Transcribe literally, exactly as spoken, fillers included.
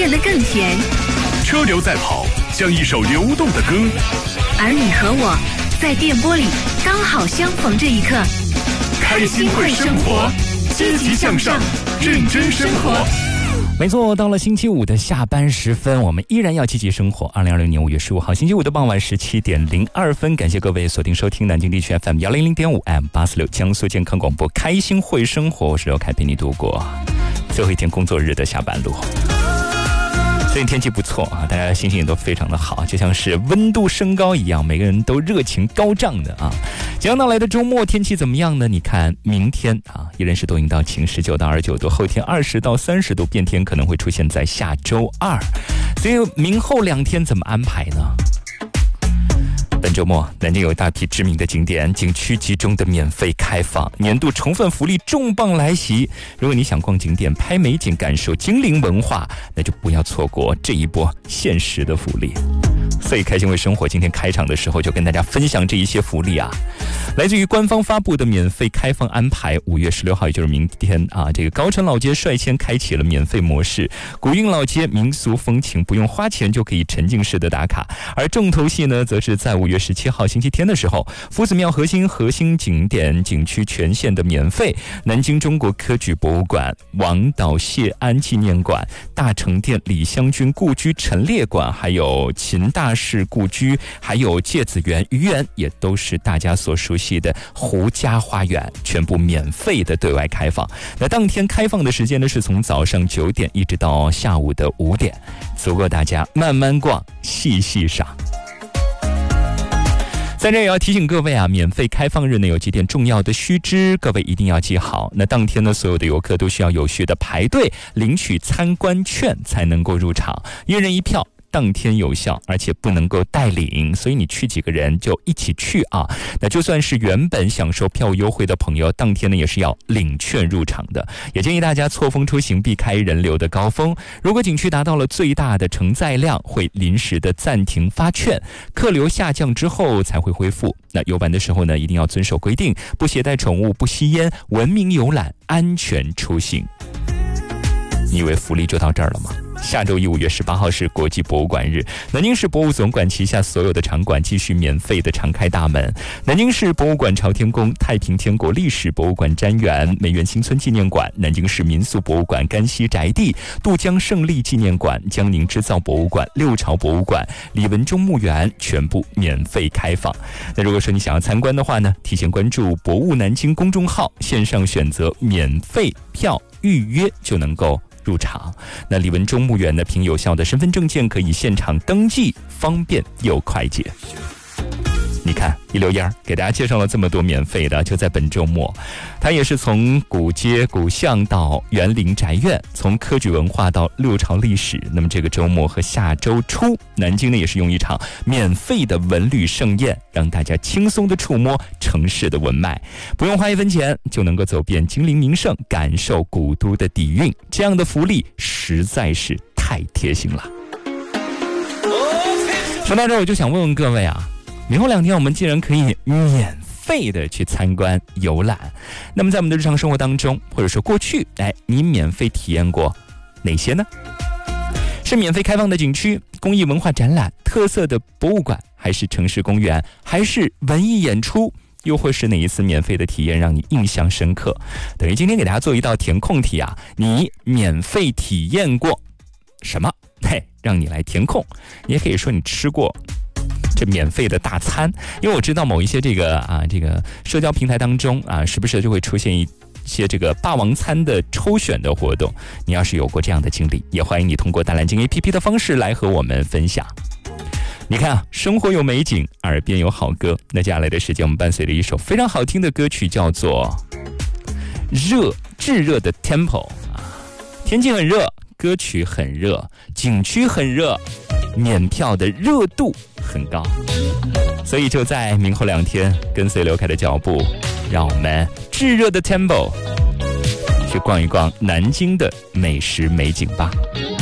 变得更甜。 车流在跑，像一首流动的歌， 而你和我在电波里刚好相逢这一刻。 开心会生活，积极向上，认真生活。 没错，到了星期五的下班时分，我们依然要积极生活。二零二零年五月十五号星期五的傍晚十七点零二分，感谢各位锁定收听南京地区 F M 幺零零点五 M 八四六江苏健康广播，开心会生活，我是刘凯，陪你度过最后一天工作日的下班路。最近天气不错啊，大家心情也都非常的好，就像是温度升高一样，每个人都热情高涨的啊。即将到来的周末天气怎么样呢？你看明天啊，依然是多云到晴，十九到二十九度，后天二十到三十度，变天可能会出现在下周二。所以明后两天怎么安排呢？本周末，南京有一大批知名的景点、景区集中的免费开放，年度宠粉福利重磅来袭。如果你想逛景点、拍美景、感受精灵文化，那就不要错过这一波限时的福利。所以开心会生活今天开场的时候就跟大家分享这一些福利啊，来自于官方发布的免费开放安排。五月十六号，也就是明天啊，这个高城老街率先开启了免费模式，古韵老街民俗风情不用花钱就可以沉浸式的打卡。而重头戏呢，则是在五月十七号星期天的时候，夫子庙核心核心景点景区全线的免费，南京中国科举博物馆、王导谢安纪念馆、大成殿李香君故居陈列馆，还有秦大士故居，还有芥子园、愚园，也都是大家所熟悉的胡家花园，全部免费的对外开放。那当天开放的时间呢，是从早上九点一直到下午的五点，足够大家慢慢逛，细细赏。在这也要提醒各位啊，免费开放日呢有几点重要的须知，各位一定要记好。那当天呢，所有的游客都需要有序的排队领取参观券才能够入场，一人一票，当天有效，而且不能够代领，所以你去几个人就一起去啊。那就算是原本享受票优惠的朋友，当天呢也是要领券入场的。也建议大家错峰出行，避开人流的高峰。如果景区达到了最大的承载量，会临时的暂停发券，客流下降之后才会恢复。那游玩的时候呢，一定要遵守规定，不携带宠物，不吸烟，文明游览，安全出行。你以为福利就到这儿了吗？下周一五月十八号是国际博物馆日，南京市博物总馆旗下所有的场馆继续免费的常开大门。南京市博物馆朝天宫、太平天国历史博物馆瞻园、梅园新村纪念馆、南京市民俗博物馆甘溪宅地、渡江胜利纪念馆、江宁织造博物馆、六朝博物馆、李文忠墓园全部免费开放。那如果说你想要参观的话呢，提前关注博物南京公众号，线上选择免费票预约就能够入场。那李文忠墓园呢，凭有效的身份证件可以现场登记，方便又快捷。你看一溜烟给大家介绍了这么多免费的，就在本周末，它也是从古街古巷到园林宅院，从科举文化到六朝历史。那么这个周末和下周初，南京呢也是用一场免费的文旅盛宴，让大家轻松的触摸城市的文脉，不用花一分钱就能够走遍金陵名胜，感受古都的底蕴。这样的福利实在是太贴心了。说到这儿，我就想问问各位啊，明后两天我们既然可以免费的去参观游览，那么在我们的日常生活当中，或者说过去，哎，你免费体验过哪些呢？是免费开放的景区、公益文化展览、特色的博物馆，还是城市公园，还是文艺演出，又或是哪一次免费的体验让你印象深刻？等于今天给大家做一道填空题啊，你免费体验过什么？嘿，让你来填空。你也可以说你吃过这免费的大餐，因为我知道某一些这个啊这个社交平台当中啊，时不时就会出现一些这个霸王餐的抽选的活动。你要是有过这样的经历，也欢迎你通过大蓝鲸 A P P 的方式来和我们分享。你看啊，生活有美景，耳边有好歌。那接下来的时间，我们伴随着一首非常好听的歌曲，叫做热炙热的 Tempo 啊，天气很热，歌曲很热，景区很热，免票的热度很高，所以就在明后两天，跟随刘凯的脚步，让我们炙热的 Tempo 去逛一逛南京的美食美景吧。